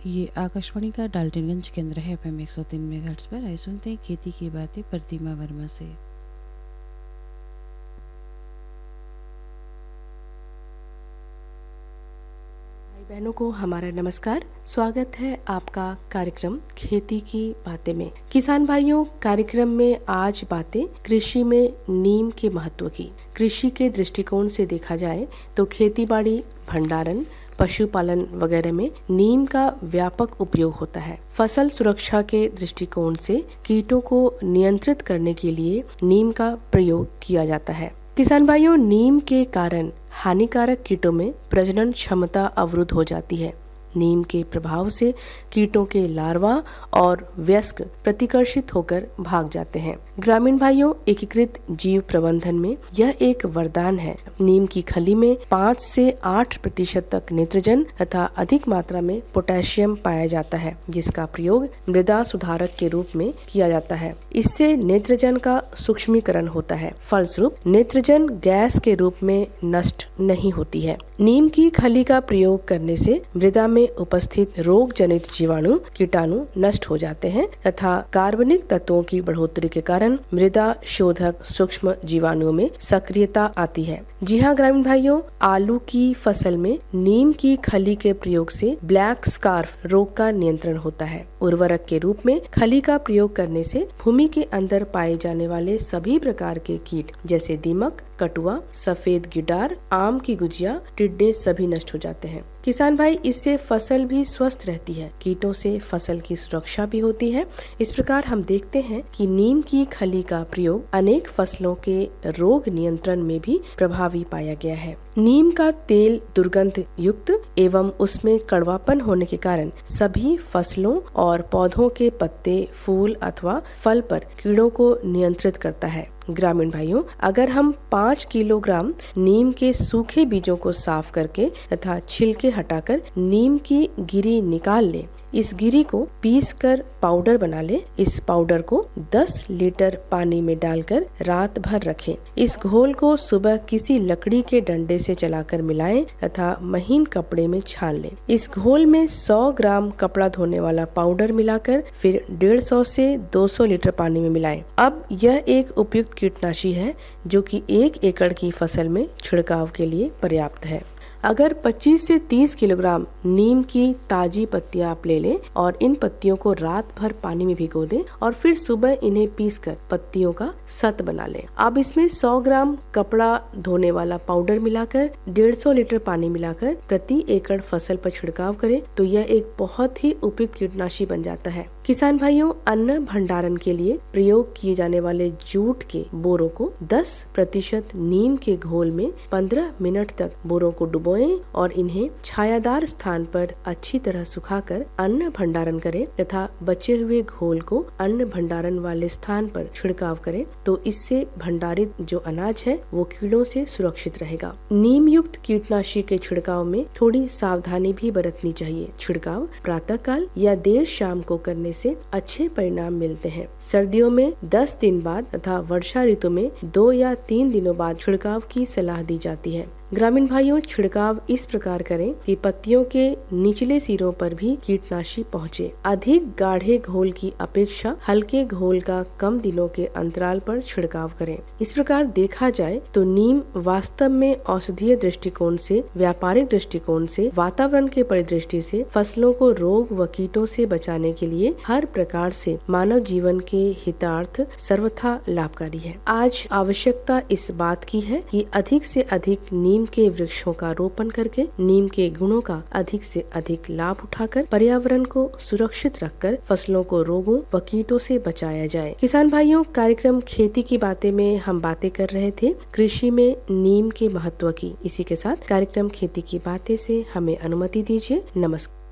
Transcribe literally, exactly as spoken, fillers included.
ये आकाशवाणी का डाल्टनगंज केंद्र है एफ एम एक सौ तीन मेगाहर्ट्ज़ पर। आइए सुनते हैं खेती की बातें प्रतिमा वर्मा से। भाई बहनों को हमारा नमस्कार। स्वागत है आपका कार्यक्रम खेती की बातें में। किसान भाइयों, कार्यक्रम में आज बातें कृषि में नीम के महत्व की। कृषि के दृष्टिकोण से देखा जाए तो खेतीबाड़ी, भंडारण, पशुपालन वगैरह में नीम का व्यापक उपयोग होता है। फसल सुरक्षा के दृष्टिकोण से कीटों को नियंत्रित करने के लिए नीम का प्रयोग किया जाता है। किसान भाइयों, नीम के कारण हानिकारक कीटों में प्रजनन क्षमता अवरुद्ध हो जाती है। नीम के प्रभाव से कीटों के लार्वा और वयस्क प्रतिकर्षित होकर भाग जाते हैं। ग्रामीण भाइयों, एकीकृत जीव प्रबंधन में यह एक वरदान है। नीम की खली में पाँच से आठ प्रतिशत तक नाइट्रोजन तथा अधिक मात्रा में पोटेशियम पाया जाता है, जिसका प्रयोग मृदा सुधारक के रूप में किया जाता है। इससे नाइट्रोजन का सूक्ष्मीकरण होता है, फलस्वरूप नाइट्रोजन गैस के रूप में नष्ट नहीं होती है। नीम की खली का प्रयोग करने से मृदा में उपस्थित रोग जनित जीवाणु, कीटाणु नष्ट हो जाते हैं तथा कार्बनिक तत्वों की बढ़ोतरी के कारण मृदा शोधक सूक्ष्म जीवाणुओं में सक्रियता आती है। जी हाँ ग्रामीण भाइयों, आलू की फसल में नीम की खली के प्रयोग से ब्लैक स्कार्फ रोग का नियंत्रण होता है। उर्वरक के रूप में खली का प्रयोग करने से भूमि के अंदर पाए जाने वाले सभी प्रकार के कीट जैसे दीमक, कटुआ, सफेद गिटार, आम की गुजिया, टिड्डे सभी नष्ट हो जाते हैं। किसान भाई, इससे फसल भी स्वस्थ रहती है, कीटों से फसल की सुरक्षा भी होती है। इस प्रकार हम देखते हैं कि नीम की खली का प्रयोग अनेक फसलों के रोग नियंत्रण में भी प्रभावी पाया गया है। नीम का तेल दुर्गंध युक्त एवं उसमें कड़वापन होने के कारण सभी फसलों और पौधों के पत्ते, फूल अथवा फल पर कीड़ों को नियंत्रित करता है। ग्रामीण भाइयों, अगर हम पाँच किलोग्राम नीम के सूखे बीजों को साफ करके तथा छिलके हटाकर नीम की गिरी निकाल ले, इस गिरी को पीस कर पाउडर बना ले। इस पाउडर को दस लीटर पानी में डालकर रात भर रखें। इस घोल को सुबह किसी लकड़ी के डंडे से चलाकर मिलाएं तथा महीन कपड़े में छान लें। इस घोल में सौ ग्राम कपड़ा धोने वाला पाउडर मिलाकर फिर डेढ़ सौ से दो सौ लीटर पानी में मिलाएं। अब यह एक उपयुक्त कीटनाशी है जो कि एक एकड़ की फसल में छिड़काव के लिए पर्याप्त है। अगर पच्चीस से तीस किलोग्राम नीम की ताजी पत्तियां आप ले लें और इन पत्तियों को रात भर पानी में भिगो दें और फिर सुबह इन्हें पीसकर पत्तियों का सत बना लें। अब इसमें सौ ग्राम कपड़ा धोने वाला पाउडर मिलाकर डेढ़ सौ लीटर पानी मिलाकर प्रति एकड़ फसल पर छिड़काव करें तो यह एक बहुत ही उपयुक्त कीटनाशी बन जाता है। किसान भाइयों, अन्न भंडारण के लिए प्रयोग किए जाने वाले जूट के बोरों को दस प्रतिशत नीम के घोल में पंद्रह मिनट तक बोरों को डुबोएं और इन्हें छायादार स्थान पर अच्छी तरह सुखाकर अन्न भंडारण करें तथा बचे हुए घोल को अन्न भंडारण वाले स्थान पर छिड़काव करें तो इससे भंडारित जो अनाज है वो कीड़ों से सुरक्षित रहेगा। नीम युक्त कीटनाशी के छिड़काव में थोड़ी सावधानी भी बरतनी चाहिए। छिड़काव प्रातः काल या देर शाम को करने से अच्छे परिणाम मिलते हैं। सर्दियों में दस दिन बाद तथा वर्षा ऋतु में दो या तीन दिनों बाद छिड़काव की सलाह दी जाती है। ग्रामीण भाइयों, छिड़काव इस प्रकार करें कि पत्तियों के निचले सिरों पर भी कीटनाशी पहुँचे। अधिक गाढ़े घोल की अपेक्षा हल्के घोल का कम दिनों के अंतराल पर छिड़काव करें। इस प्रकार देखा जाए तो नीम वास्तव में औषधीय दृष्टिकोण से, व्यापारिक दृष्टिकोण से, वातावरण के परिदृष्टि से फसलों को रोग व कीटों से बचाने के लिए हर प्रकार से मानव जीवन के हितार्थ सर्वथा लाभकारी है। आज आवश्यकता इस बात की है कि अधिक से अधिक नीम के वृक्षों का रोपण करके नीम के गुणों का अधिक से अधिक लाभ उठाकर पर्यावरण को सुरक्षित रखकर फसलों को रोगों व कीटों से बचाया जाए। किसान भाइयों, कार्यक्रम खेती की बातें में हम बातें कर रहे थे कृषि में नीम के महत्व की। इसी के साथ कार्यक्रम खेती की बातें से हमें अनुमति दीजिए। नमस्कार।